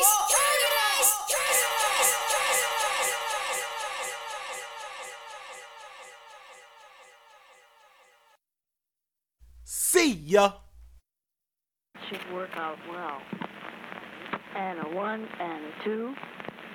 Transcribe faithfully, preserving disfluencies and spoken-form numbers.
See ya. Should work out well. And a one and a two.